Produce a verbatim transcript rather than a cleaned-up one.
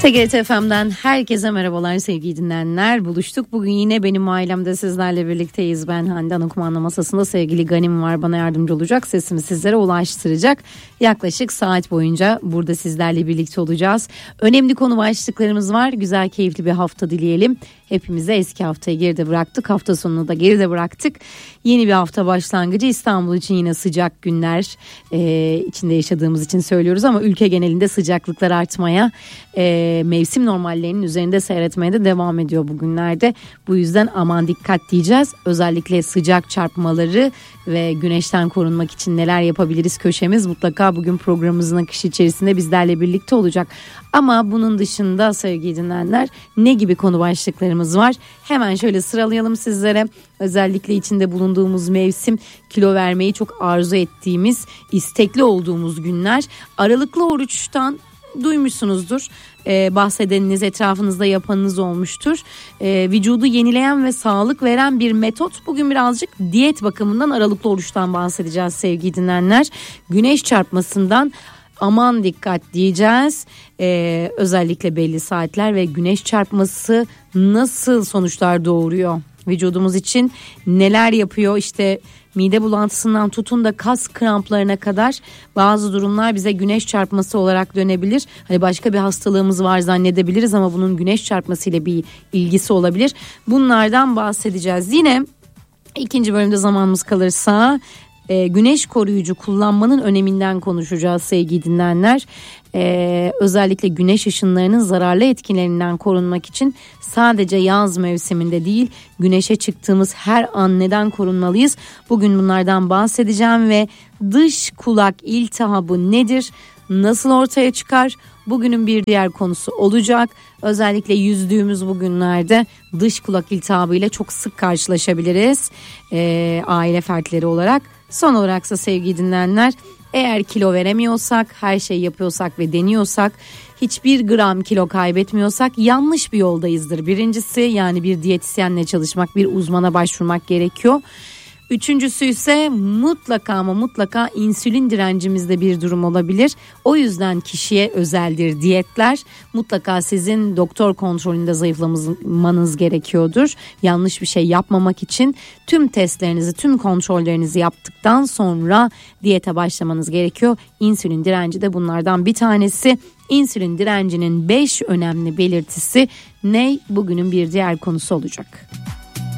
T G R T F M'den herkese merhabalar sevgili dinleyenler. Buluştuk. Bugün yine benim ailemde sizlerle birlikteyiz. Ben Hande Anokuman'la masasında sevgili Ganim var. Bana yardımcı olacak. Sesimi sizlere ulaştıracak. Yaklaşık saat boyunca burada sizlerle birlikte olacağız. Önemli konu başlıklarımız var. Güzel, keyifli bir hafta dileyelim. Hepimize eski haftayı geride bıraktık. Hafta sonunu da geride bıraktık. Yeni bir hafta başlangıcı. İstanbul için yine sıcak günler e, içinde yaşadığımız için söylüyoruz ama ülke genelinde sıcaklıklar artmaya, e, mevsim normallerinin üzerinde seyretmeye de devam ediyor bugünlerde. Bu yüzden aman dikkat diyeceğiz. Özellikle sıcak çarpmaları ve güneşten korunmak için neler yapabiliriz köşemiz mutlaka bugün programımızın akışı içerisinde bizlerle birlikte olacak. Ama bunun dışında sevgili dinleyenler ne gibi konu başlıklarımız var? Hemen şöyle sıralayalım sizlere. Özellikle içinde bulunduğumuz mevsim, kilo vermeyi çok arzu ettiğimiz, istekli olduğumuz günler. Aralıklı oruçtan duymuşsunuzdur. Ee, bahsedeniniz, etrafınızda yapanınız olmuştur. Ee, vücudu yenileyen ve sağlık veren bir metot. Bugün birazcık diyet bakımından aralıklı oruçtan bahsedeceğiz sevgili dinleyenler. Güneş çarpmasından aman dikkat diyeceğiz. Ee, özellikle belli saatler ve güneş çarpması nasıl sonuçlar doğuruyor? Vücudumuz için neler yapıyor? İşte mide bulantısından tutun da kas kramplarına kadar bazı durumlar bize güneş çarpması olarak dönebilir. Hani başka bir hastalığımız var zannedebiliriz ama bunun güneş çarpmasıyla bir ilgisi olabilir. Bunlardan bahsedeceğiz. Yine ikinci bölümde zamanımız kalırsa e, güneş koruyucu kullanmanın öneminden konuşacağız sevgili dinleyenler. Ee, özellikle güneş ışınlarının zararlı etkilerinden korunmak için sadece yaz mevsiminde değil güneşe çıktığımız her an neden korunmalıyız? Bugün bunlardan bahsedeceğim ve dış kulak iltihabı nedir? Nasıl ortaya çıkar? Bugünün bir diğer konusu olacak. Özellikle yüzdüğümüz bu günlerde dış kulak iltihabı ile çok sık karşılaşabiliriz ee, aile fertleri olarak. Son olaraksa sevgili dinleyenler, eğer kilo veremiyorsak, her şeyi yapıyorsak ve deniyorsak, hiçbir gram kilo kaybetmiyorsak yanlış bir yoldayızdır. Birincisi, yani bir diyetisyenle çalışmak, bir uzmana başvurmak gerekiyor. Üçüncüsü ise mutlaka ama mutlaka insülin direncimizde bir durum olabilir. O yüzden kişiye özeldir diyetler. Mutlaka sizin doktor kontrolünde zayıflamanız gerekiyordur. Yanlış bir şey yapmamak için tüm testlerinizi, tüm kontrollerinizi yaptıktan sonra diyete başlamanız gerekiyor. İnsülin direnci de bunlardan bir tanesi. İnsülin direncinin beş önemli belirtisi ne? Bugünün bir diğer konusu olacak.